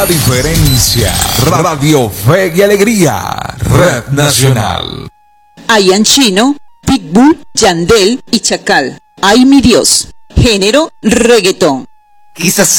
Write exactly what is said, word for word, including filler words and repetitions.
la diferencia. Radio Fe y Alegría, Red Nacional. Ian Chino, Pitbull, Yandel y Chacal. Ay mi Dios. Género reggaetón. Quizás